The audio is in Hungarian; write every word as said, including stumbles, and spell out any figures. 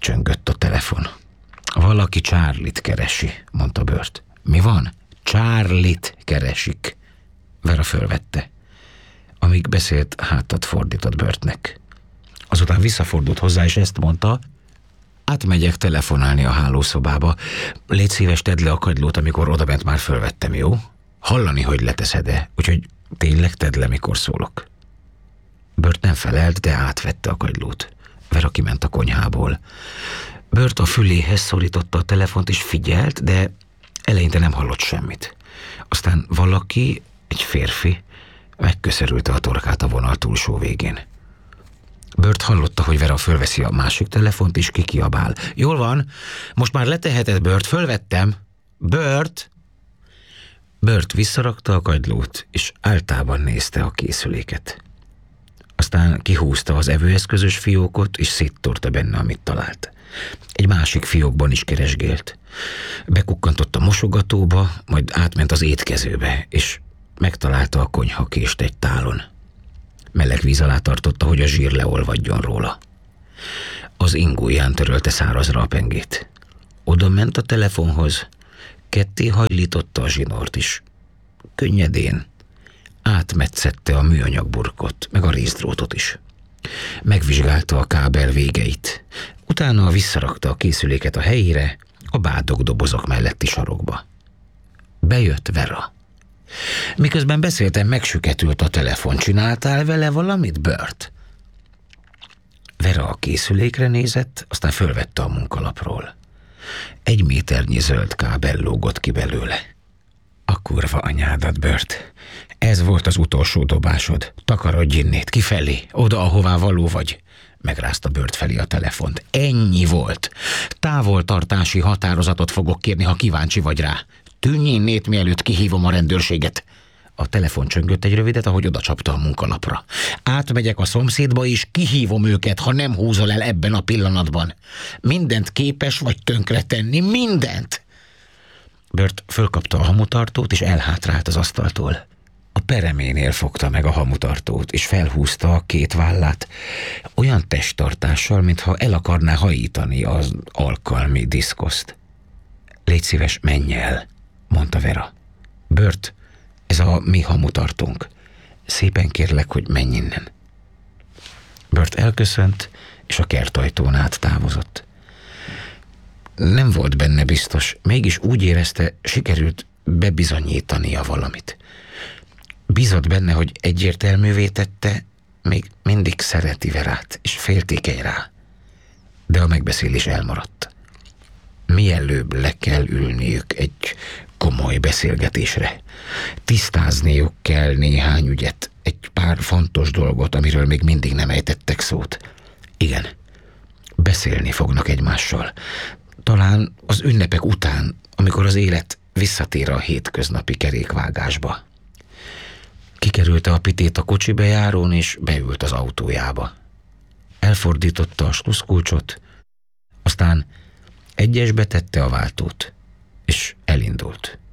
csöngött a telefon. Valaki Charlie-t keresi, mondta Burt. Mi van? Charlie-t keresik. Vera fölvette. Amíg beszélt, hátat fordított Burtnek. Azután visszafordult hozzá, és ezt mondta: átmegyek telefonálni a hálószobába. Légy szíves, tedd le a kagylót, amikor odabent már fölvettem, jó? Hallani, hogy leteszed-e, úgyhogy tényleg tedd le, mikor szólok. Burt nem felelt, de átvette a kagylót. Vera kiment a konyhából. Burt a füléhez szorította a telefont, és figyelt, de eleinte nem hallott semmit. Aztán valaki, egy férfi, megköszörülte a torkát a vonal túlsó végén. Burt hallotta, hogy Vera fölveszi a másik telefont, és kikiabál. Jól van, most már leteheted, Burt, fölvettem. Burt! Burt visszarakta a kagylót, és áltában nézte a készüléket. Aztán kihúzta az evőeszközös fiókot, és széttörte benne, amit talált. Egy másik fiókban is keresgélt. Bekukkantott a mosogatóba, majd átment az étkezőbe, és megtalálta a konyhakést egy tálon. Meleg víz alá tartotta, hogy a zsír leolvadjon róla. Az ingóján törölte szárazra a pengét. Oda ment a telefonhoz, ketté hajlította a zsinort is. Könnyedén átmetszette a műanyag burkot, meg a részdrótot is. Megvizsgálta a kábel végeit. Utána visszarakta a készüléket a helyére, a bádog dobozok melletti sarokba. Bejött Vera. Miközben beszéltem, megsüketült a telefon. Csináltál vele valamit, Burt? Vera a készülékre nézett, aztán fölvette a munkalapról. Egy méternyi zöld kábel lógott ki belőle. A kurva anyádat, Burt. Ez volt az utolsó dobásod. Takarodj innét, kifelé, oda, ahová való vagy. Megrázta Burt felé a telefont. Ennyi volt. Távoltartási határozatot fogok kérni, ha kíváncsi vagy rá. Tűnj innét, mielőtt kihívom a rendőrséget. A telefon csöngött egy rövidet, ahogy oda csapta a munkalapra. Átmegyek a szomszédba, és kihívom őket, ha nem húzol el ebben a pillanatban. Mindent képes vagy tönkre tenni, mindent! Burt fölkapta a hamutartót, és elhátrált az asztaltól. A pereménél fogta meg a hamutartót, és felhúzta a két vállát, olyan testtartással, mintha el akarná hajítani az alkalmi diszkoszt. Légy szíves, menj el, mondta Vera. Burt, ez a mi hamutartónk. Szépen kérlek, hogy menj innen. Burt elköszönt, és a kertajtón át távozott. Nem volt benne biztos, mégis úgy érezte, sikerült bebizonyítania valamit. Bízott benne, hogy egyértelművé tette, még mindig szereti Verát, és féltékeny rá. De a megbeszélés elmaradt. Mielőbb le kell ülniük egy komoly beszélgetésre. Tisztázniuk kell néhány ügyet, egy pár fontos dolgot, amiről még mindig nem ejtettek szót. Igen, beszélni fognak egymással. Talán az ünnepek után, amikor az élet visszatér a hétköznapi kerékvágásba. Kikerülte a pitét a kocsi bejárón, és beült az autójába. Elfordította a sluszkulcsot, aztán egyesbe tette a váltót, és elindult.